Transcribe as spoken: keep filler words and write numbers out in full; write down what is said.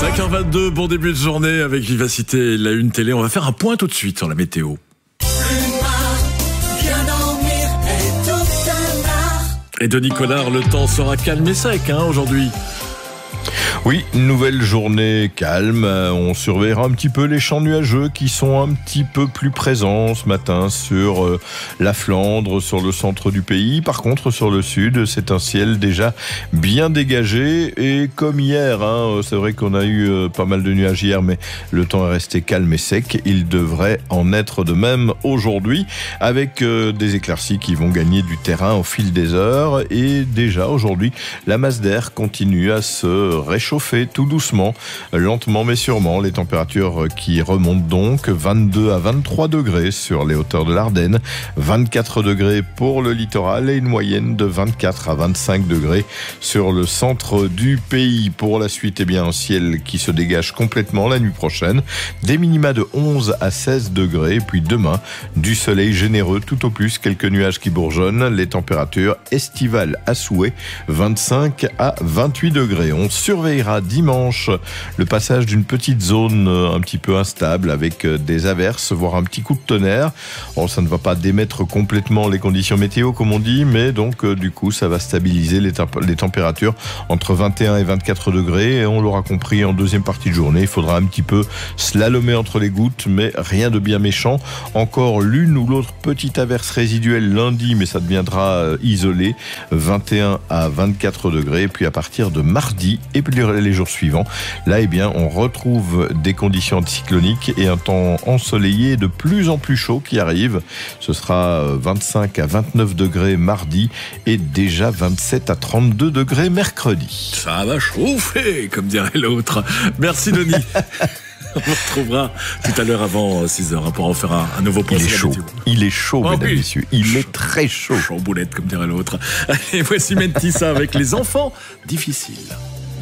cinq heures vingt-deux, bon début de journée avec Vivacité, la une télé. On va faire un point tout de suite sur la météo. Et Denis Collard, le temps sera calme et sec hein, aujourd'hui. Oui, nouvelle journée calme. On surveillera un petit peu les champs nuageux qui sont un petit peu plus présents ce matin sur euh, la Flandre, sur le centre du pays. Par contre, sur le sud, c'est un ciel déjà bien dégagé. Et comme hier, hein, c'est vrai qu'on a eu euh, pas mal de nuages hier, mais le temps est resté calme et sec. Il devrait en être de même aujourd'hui, avec euh, des éclaircies qui vont gagner du terrain au fil des heures. Et déjà aujourd'hui, la masse d'air continue à se réchauffer tout doucement, lentement mais sûrement. Les températures qui remontent donc vingt-deux à vingt-trois degrés sur les hauteurs de l'Ardenne, vingt-quatre degrés pour le littoral et une moyenne de vingt-quatre à vingt-cinq degrés sur le centre du pays. Pour la suite, eh bien, un ciel qui se dégage complètement la nuit prochaine, des minima de onze à seize degrés, et puis demain, du soleil généreux tout au plus, quelques nuages qui bourgeonnent, les températures estivales à souhait, vingt-cinq à vingt-huit degrés. On surveillera dimanche le passage d'une petite zone un petit peu instable avec des averses, voire un petit coup de tonnerre. Bon, ça ne va pas démettre complètement les conditions météo comme on dit, mais donc du coup ça va stabiliser les, temp- les températures entre vingt et un et vingt-quatre degrés, et on l'aura compris en deuxième partie de journée, il faudra un petit peu slalomer entre les gouttes, mais rien de bien méchant. Encore l'une ou l'autre petite averse résiduelle lundi, mais ça deviendra isolé, vingt et un à vingt-quatre degrés, et puis à partir de mardi et puis les jours suivants, là eh bien on retrouve des conditions anticycloniques et un temps ensoleillé de plus en plus chaud qui arrive. Ce sera vingt-cinq à vingt-neuf degrés mardi et déjà vingt-sept à trente-deux degrés mercredi. Ça va chauffer, comme dirait l'autre. Merci Denis. On vous retrouvera tout à l'heure avant six heures pour en faire un, un nouveau point. Il est chaud, il est chaud, oh, mesdames et oui. messieurs, il chaud. est très chaud. Chaud boulette, comme dirait l'autre. Et voici Mentissa avec les enfants difficiles.